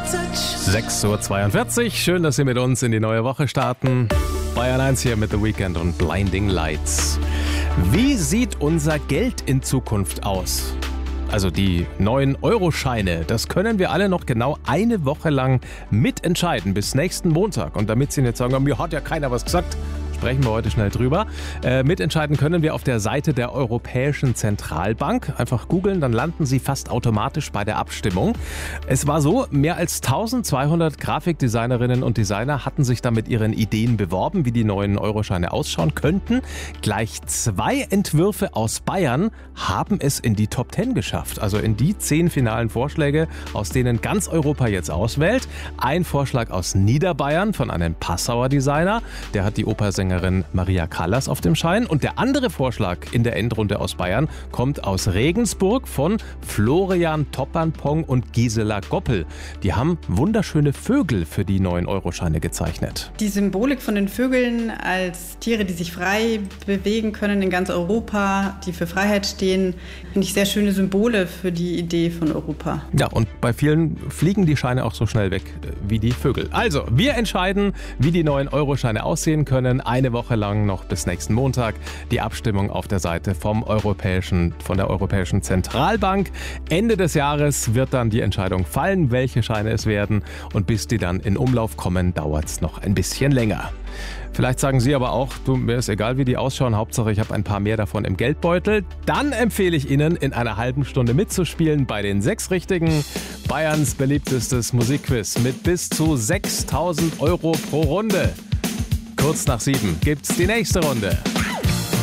6:42 Uhr. Schön, dass Sie mit uns in die neue Woche starten. Bayern 1 hier mit The Weeknd und Blinding Lights. Wie sieht unser Geld in Zukunft aus? Also die 9-Euro-Scheine, das können wir alle noch genau eine Woche lang mitentscheiden, bis nächsten Montag. Und damit Sie nicht sagen, mir hat ja keiner was gesagt, sprechen wir heute schnell drüber. Mitentscheiden können wir auf der Seite der Europäischen Zentralbank. Einfach googeln, dann landen Sie fast automatisch bei der Abstimmung. Es war so, mehr als 1200 Grafikdesignerinnen und Designer hatten sich da mit ihren Ideen beworben, wie die neuen Euroscheine ausschauen könnten. Gleich 2 Entwürfe aus Bayern haben es in die Top 10 geschafft. Also in die 10 finalen Vorschläge, aus denen ganz Europa jetzt auswählt. Ein Vorschlag aus Niederbayern von einem Passauer Designer. Der hat die Opernsängerin Maria Callas auf dem Schein. Und der andere Vorschlag in der Endrunde aus Bayern kommt aus Regensburg von Florian Toppanpong und Gisela Goppel. Die haben wunderschöne Vögel für die 9-Euro-Scheine gezeichnet. Die Symbolik von den Vögeln als Tiere, die sich frei bewegen können in ganz Europa, die für Freiheit stehen, finde ich sehr schöne Symbole für die Idee von Europa. Ja, und bei vielen fliegen die Scheine auch so schnell weg wie die Vögel. Also, wir entscheiden, wie die 9-Euro-Scheine aussehen können. Eine Woche lang noch bis nächsten Montag. Die Abstimmung auf der Seite von der Europäischen Zentralbank. Ende des Jahres wird dann die Entscheidung fallen, welche Scheine es werden. Und bis die dann in Umlauf kommen, dauert es noch ein bisschen länger. Vielleicht sagen Sie aber auch, mir ist egal, wie die ausschauen, Hauptsache ich habe ein paar mehr davon im Geldbeutel. Dann empfehle ich Ihnen, in einer halben Stunde mitzuspielen bei den 6 Richtigen. Bayerns beliebtestes Musikquiz mit bis zu 6.000 € pro Runde. Kurz nach 7 gibt's die nächste Runde.